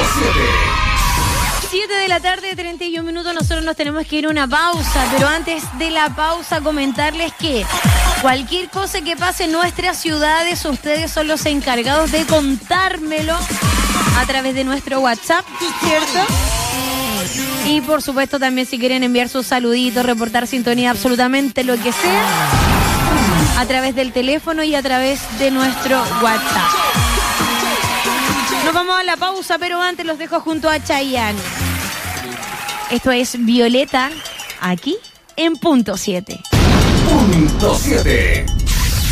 7 de la tarde, 31 minutos, nosotros nos tenemos que ir a una pausa, pero antes de la pausa comentarles que cualquier cosa que pase en nuestras ciudades, ustedes son los encargados de contármelo a través de nuestro WhatsApp, ¿cierto? Y por supuesto también si quieren enviar sus saluditos, reportar sintonía, absolutamente lo que sea, a través del teléfono y a través de nuestro WhatsApp. Nos vamos a la pausa, pero antes los dejo junto a Chayanne. Esto es Violeta, aquí en Punto 7. Punto 7.